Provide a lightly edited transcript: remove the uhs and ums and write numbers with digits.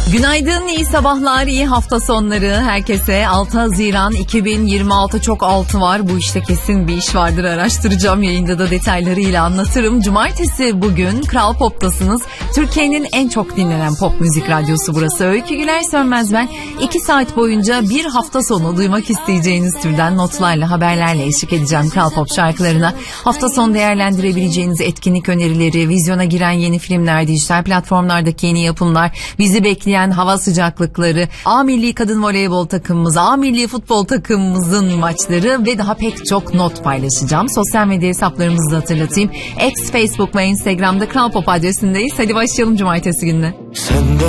Günaydın, iyi sabahlar, iyi hafta sonları herkese. 6 Haziran 2026 çok altı var. Bu işte kesin bir iş vardır, araştıracağım. Yayında da detaylarıyla anlatırım. Cumartesi bugün Kral Pop'tasınız. Türkiye'nin en çok dinlenen pop müzik radyosu burası. Öykü Güler Sönmez ben. 2 saat boyunca bir hafta sonu duymak isteyeceğiniz türden notlarla, haberlerle eşlik edeceğim Kral Pop şarkılarına. Hafta sonu değerlendirebileceğiniz etkinlik önerileri, vizyona giren yeni filmler, dijital platformlardaki yeni yapımlar, bizi bekleyen hava sıcaklıkları, A Milli Kadın Voleybol takımımız, A Milli Futbol takımımızın maçları ve daha pek çok not paylaşacağım. Sosyal medya hesaplarımızı da hatırlatayım. X, Facebook ve Instagram'da Kral Pop adresindeyiz. Hadi başlayalım cumartesi gününe.